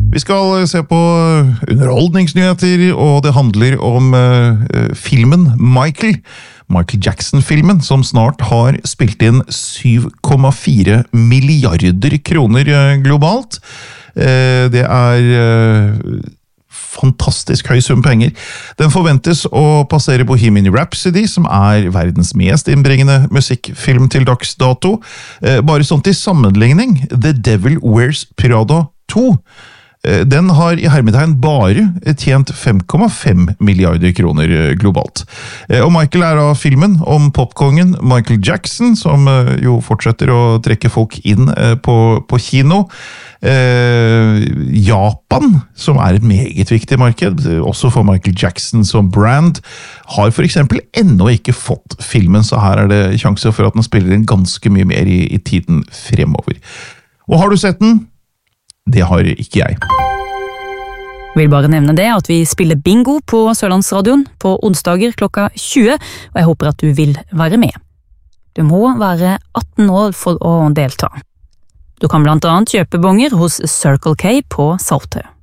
Vi skal se på underholdningsnyheter, og det handler om filmen Michael Jackson-filmen, som snart har spilt inn 7,4 milliarder kroner globalt. Det fantastisk høy sum penger. Den forventes å passere Bohemian Rhapsody, som verdens mest innbringende musikkfilm til dags dato. Bare sånn til sammenligning, The Devil Wears Prada 2, den har i hermetegn bare tjent 5,5 milliarder kroner globalt. Og Michael av filmen om popkongen Michael Jackson, som jo fortsetter å trekke folk inn på kino. Japan, som et meget viktig marked, også for Michael Jackson som brand, har for eksempel ennå ikke fått filmen, så her det sjanse for at den spiller inn ganske mye mer i tiden fremover. Og har du sett den? Det har ikke jeg. Vil bare nevne det at vi spiller bingo på Sørlandsradioen på onsdager klokka 20, og jeg håper at du vil være med. Du må være 18 år for å delta. Du kan blant annet kjøpe bonger hos Circle K på Saltøy.